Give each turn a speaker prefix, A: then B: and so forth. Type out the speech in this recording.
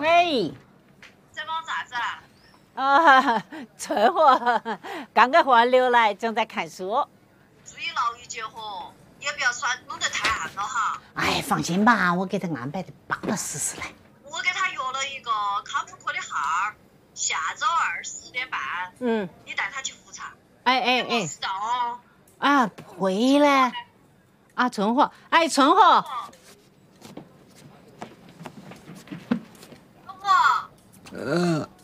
A: 喂，
B: 在忙啥子啊？
A: 春货刚刚喝完牛奶，正在看书。
B: 注意劳逸结合，也不要耍弄得太暗了哈。
A: 哎，放心吧，我给他安排的巴巴适适的。
B: 我给他约了一个康复科的号儿，下周二10点半。你带他去复查。
A: 哎，
B: 没事哦。
A: 啊，不会嘞。啊，春货，哎，春货。
B: 春货。